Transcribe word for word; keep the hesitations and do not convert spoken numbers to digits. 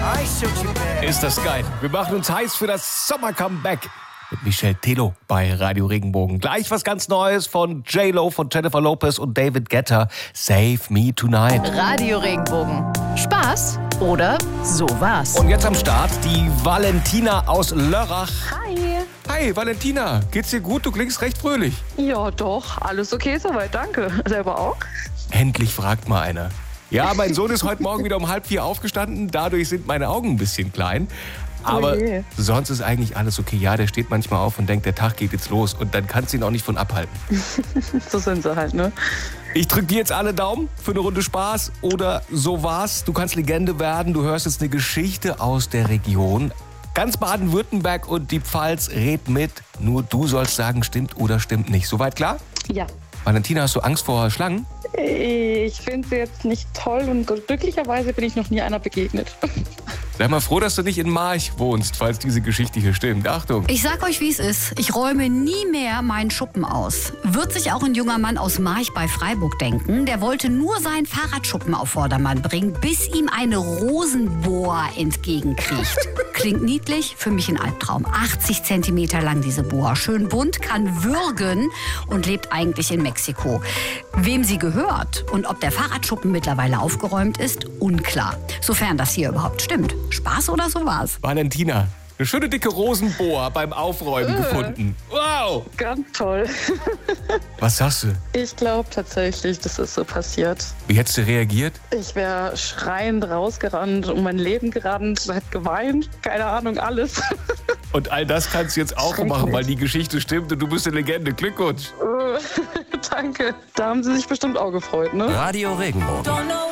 Ist das geil. Wir machen uns heiß für das Sommer-Comeback mit Michelle Telo bei Radio Regenbogen. Gleich was ganz Neues von J-Lo, von Jennifer Lopez und David Guetta. Save Me Tonight. Radio Regenbogen. Spaß oder sowas. Und jetzt am Start die Valentina aus Lörrach. Hi. Hi, Valentina. Geht's dir gut? Du klingst recht fröhlich. Ja, doch. Alles okay soweit. Danke. Selber auch? Endlich fragt mal einer. Ja, mein Sohn ist heute Morgen wieder um halb vier aufgestanden. Dadurch sind meine Augen ein bisschen klein. Aber Oh je. sonst ist eigentlich alles okay. Ja, der steht manchmal auf und denkt, der Tag geht jetzt los. Und dann kannst du ihn auch nicht von abhalten. So sind sie halt, ne? Ich drücke dir jetzt alle Daumen für eine Runde Spaß oder so was. Du kannst Legende werden. Du hörst jetzt eine Geschichte aus der Region. Ganz Baden-Württemberg und die Pfalz rät mit. Nur du sollst sagen, stimmt oder stimmt nicht. Soweit klar? Ja. Valentina, hast du Angst vor Schlangen? Ich finde sie jetzt nicht toll und glücklicherweise bin ich noch nie einer begegnet. Sei mal froh, dass du nicht in March wohnst, falls diese Geschichte hier stimmt. Achtung. Ich sag euch, wie es ist. Ich räume nie mehr meinen Schuppen aus. Wird sich auch ein junger Mann aus March bei Freiburg denken. Der wollte nur seinen Fahrradschuppen auf Vordermann bringen, bis ihm eine Rosenboa entgegenkriecht. Klingt niedlich, für mich ein Albtraum. achtzig Zentimeter lang diese Boa. Schön bunt, kann würgen und lebt eigentlich in Mexiko. Wem sie gehört und ob der Fahrradschuppen mittlerweile aufgeräumt ist, unklar. Sofern das hier überhaupt stimmt. Spaß oder sowas? Valentina, eine schöne dicke Rosenboa beim Aufräumen gefunden. Wow. Ganz toll. Was sagst du? Ich glaube tatsächlich, das ist so passiert. Wie hättest du reagiert? Ich wäre schreiend rausgerannt, um mein Leben gerannt, hätte geweint, keine Ahnung, alles. Und all das kannst du jetzt auch Schrecklich. machen, weil die Geschichte stimmt und du bist eine Legende. Glückwunsch. Danke. Da haben sie sich bestimmt auch gefreut, ne? Radio Regenbogen.